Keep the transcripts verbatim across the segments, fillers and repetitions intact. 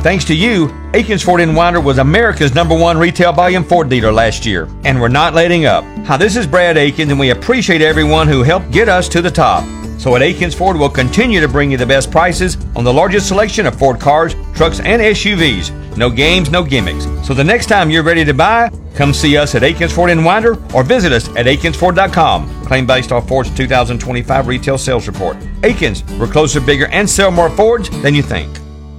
Thanks to you, Akins Ford in Winder was America's number one retail volume Ford dealer last year, and we're not letting up. Hi, this is Brad Akins, and we appreciate everyone who helped get us to the top. So at Akins Ford, we'll continue to bring you the best prices on the largest selection of Ford cars, trucks, and S U Vs. No games, no gimmicks. So the next time you're ready to buy, come see us at Akins Ford in Winder or visit us at akins ford dot com. Claim based off Ford's two thousand twenty-five retail sales report. Akins, we're closer, bigger, and sell more Fords than you think.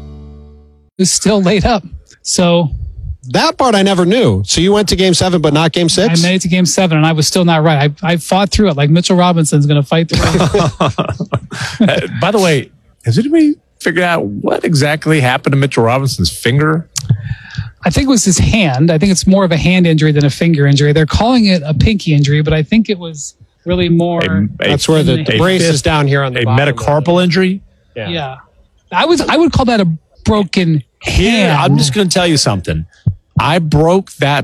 Is still laid up. So that part I never knew. So you went to game seven, but not game six? I made it to game seven, and I was still not right. I, I fought through it like Mitchell Robinson's going to fight through it. uh, by the way, has anybody figured out what exactly happened to Mitchell Robinson's finger? I think it was his hand. I think it's more of a hand injury than a finger injury. They're calling it a pinky injury, but I think it was really more. A, a, that's where the, the brace is down here on the a bottom. metacarpal injury? Yeah. yeah. I was I would call that a broken hand. Here, I'm just going to tell you something. I broke that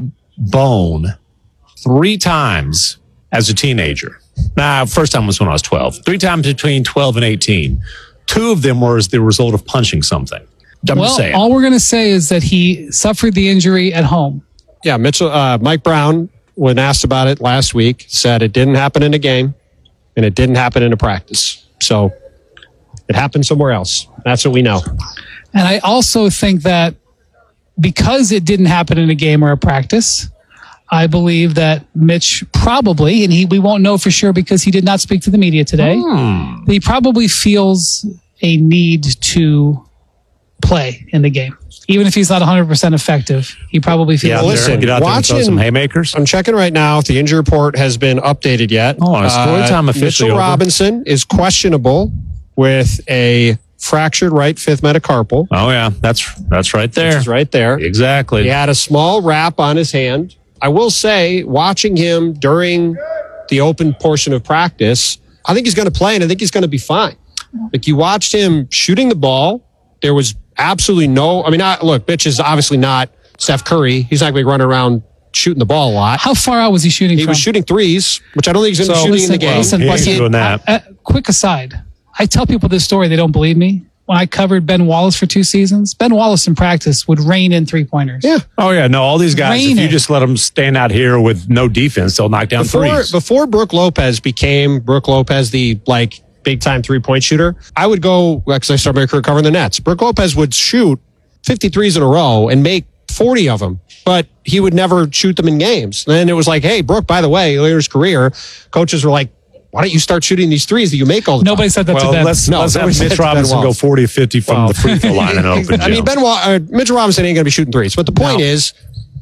bone three times as a teenager. Nah, first time was when I was twelve. Three times between twelve and eighteen. Two of them were as the result of punching something. I'm well, just saying. All we're going to say is that he suffered the injury at home. Yeah, Mitchell, uh, Mike Brown, when asked about it last week, said it didn't happen in a game and it didn't happen in a practice. So it happened somewhere else. That's what we know. And I also think that because it didn't happen in a game or a practice, I believe that Mitch probably, and he we won't know for sure because he did not speak to the media today, hmm. he probably feels a need to play in the game. Even if he's not one hundred percent effective, he probably feels yeah, well, listen, get out watching, there and throw some haymakers. I'm checking right now if the injury report has been updated yet. Oh, on a story time uh, officially Mitchell over. Robinson is questionable with a fractured right fifth metacarpal. Oh, yeah. That's that's right there. Which is right there. Exactly. He had a small wrap on his hand. I will say, watching him during the open portion of practice, I think he's going to play, and I think he's going to be fine. Like, you watched him shooting the ball. There was absolutely no... I mean, I, look, Mitch is obviously not Steph Curry. He's not going to be running around shooting the ball a lot. How far out was he shooting he from? was shooting threes, which I don't think he's going to so, be shooting listen, in the game. Listen, he but ain't doing that. Uh, uh, quick aside. I tell people this story, they don't believe me. When I covered Ben Wallace for two seasons, Ben Wallace in practice would rain in three-pointers. Yeah. Oh, yeah. No, all these guys, Rain if you it. just let them stand out here with no defense, they'll knock down Before, threes. before Brooke Lopez became Brooke Lopez, the like big-time three-point shooter, I would go, because I started my career covering the Nets. Brooke Lopez would shoot fifty-threes in a row and make forty of them, but he would never shoot them in games. And then it was like, hey, Brooke, by the way, later in his career, coaches were like, why don't you start shooting these threes that you make all the Nobody time? said that well, to Ben. let's, No, let's have nobody said Mitch to Ben Robinson go Wallace. forty or fifty from Well, the free throw line and open I mean, gym. Ben Wa- uh, Mitchell Robinson ain't going to be shooting threes. But the point No. is,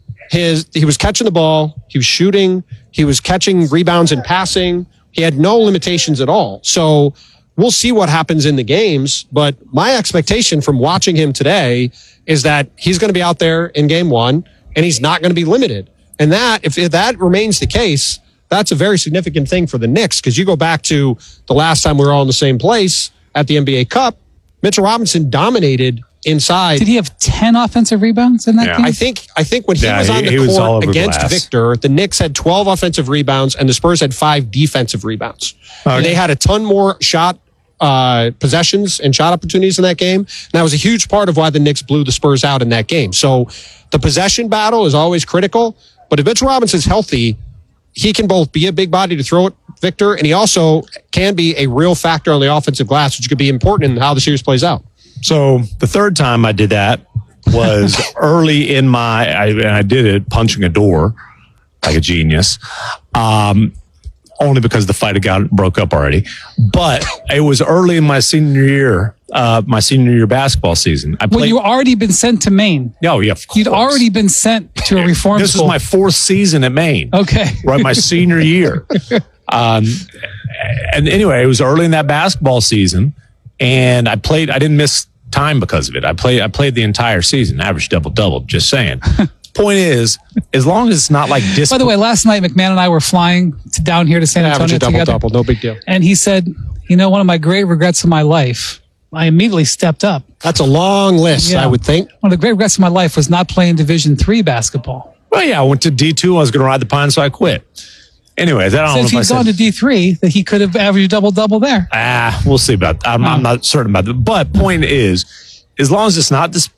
his he was catching the ball, he was shooting, he was catching rebounds and passing. He had no limitations at all. So we'll see what happens in the games. But my expectation from watching him today is that he's going to be out there in game one, and he's not going to be limited. And that, if, if that remains the case, that's a very significant thing for the Knicks, because you go back to the last time we were all in the same place at the N B A Cup, Mitchell Robinson dominated inside. Did he have ten offensive rebounds in that Yeah. game? I think I think when he Yeah, was he- on the he was all court over against glass. Victor, the Knicks had twelve offensive rebounds and the Spurs had five defensive rebounds. And they had a ton more shot uh, possessions and shot opportunities in that game. And that was a huge part of why the Knicks blew the Spurs out in that game. So the possession battle is always critical. But if Mitchell Robinson's healthy, he can both be a big body to throw at Victor, and he also can be a real factor on the offensive glass, which could be important in how the series plays out. So the third time I did that was early in my, I, and I did it punching a door like a genius, um, only because the fight had got broke up already. But it was early in my senior year, uh, my senior year basketball season. I well, played. you already been sent to Maine. Oh, yeah, of course. You'd already been sent to a reform This school. was my fourth season at Maine. Okay. Right, my senior year. Um, and anyway, it was early in that basketball season, and I played. I didn't miss time because of it. I played. I played the entire season, average double double. Just saying. Point is, as long as it's not like dis- By the way, last night McMahon and I were flying to, down here to San Average Antonio a double together, double, no big deal. and he said, "You know, one of my great regrets of my life." I immediately stepped up. That's a long list, Yeah. I would think. One of the great regrets of my life was not playing Division three basketball. well, yeah, I went to D two. I was going to ride the pine, so I quit. Anyways, I don't So know if if I he'd said. gone to D three, that he could have averaged a double double there. Ah, we'll see about that. I'm, I'm not certain about that. But point is, as long as it's not dis-